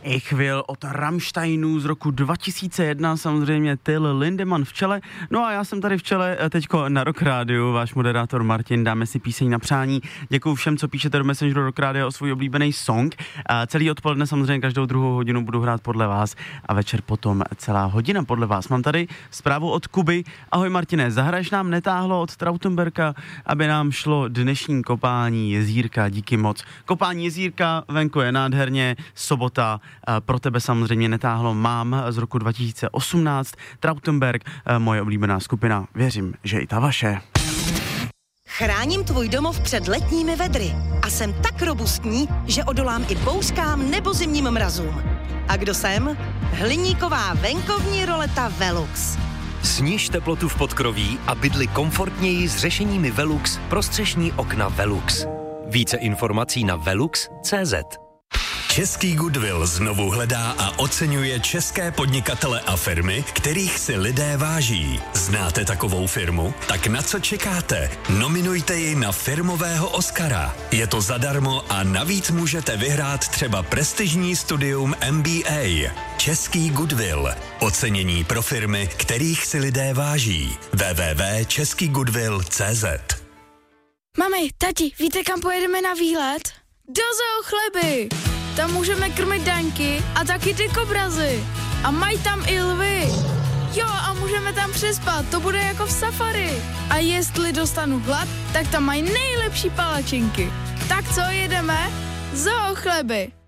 Ich Will od Rammsteinů z roku 2001, samozřejmě Till Lindemann v čele. No a já jsem tady v čele teďko na Rock Rádiu, váš moderátor Martin, dáme si píseň na přání. Děkuju všem, co píšete do Messengeru Rock Rádia o svůj oblíbený song. Celý odpoledne samozřejmě každou druhou hodinu budu hrát podle vás a večer potom celá hodina podle vás. Mám tady zprávu od Kuby. Ahoj Martine, zahraješ nám Netáhlo od Trautenberka, aby nám šlo dnešní kopání jezírka, díky moc. Kopání jezírka, venku je nádherně, sobota, pro tebe samozřejmě Netáhlo mám z roku 2018, Trautenberg, moje oblíbená skupina, věřím, že i ta vaše. Chráním tvůj domov před letními vedry a jsem tak robustní, že odolám i bouřkám nebo zimním mrazům. A kdo jsem? Hliníková venkovní roleta Velux. Sníž teplotu v podkroví a bydli komfortněji s řešeními Velux pro střešní okna Velux. Více informací na velux.cz. Český Goodwill znovu hledá a oceňuje české podnikatele a firmy, kterých si lidé váží. Znáte takovou firmu? Tak na co čekáte? Nominujte ji na firmového Oscara. Je to zadarmo a navíc můžete vyhrát třeba prestižní studium MBA. Český Goodwill. Ocenění pro firmy, kterých si lidé váží. www.českygoodwill.cz. Mami, tati, víte, kam pojedeme na výlet? Do Zoo Chleby! Tam můžeme krmit daňky a taky ty kobrazy. A mají tam i lvy. Jo, a můžeme tam přespat, to bude jako v safari. A jestli dostanu hlad, tak tam mají nejlepší palačinky. Tak co, jedeme? Zoo Chleby!